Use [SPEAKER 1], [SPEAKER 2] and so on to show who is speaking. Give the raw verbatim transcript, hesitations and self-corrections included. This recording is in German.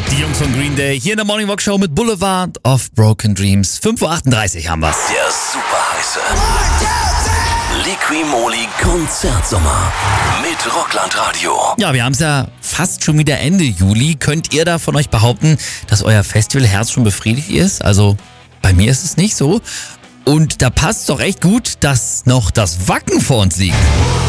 [SPEAKER 1] Die Jungs von Green Day hier in der Morning Walk Show mit Boulevard of Broken Dreams. fünf Uhr achtunddreißig haben wir's.
[SPEAKER 2] Der super heiße Liqui-Moly Konzertsommer mit Rockland Radio.
[SPEAKER 1] Ja, wir haben es ja fast schon wieder Ende Juli. Könnt ihr da von euch behaupten, dass euer Festivalherz schon befriedigt ist? Also bei mir ist es nicht so. Und da passt doch echt gut, dass noch das Wacken vor uns liegt.